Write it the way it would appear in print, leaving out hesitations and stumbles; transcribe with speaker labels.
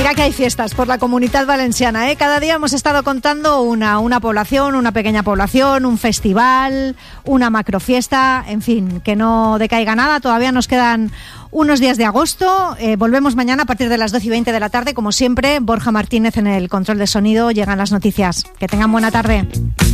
Speaker 1: Mira que hay fiestas por la Comunitat Valenciana, ¿eh? Cada día hemos estado contando una población, una pequeña población, un festival, una macrofiesta, en fin, que no decaiga nada. Todavía nos quedan unos días de agosto. Volvemos mañana a partir de las 12:20 de la tarde. Como siempre, Borja Martínez en el control de sonido. Llegan las noticias. Que tengan buena tarde.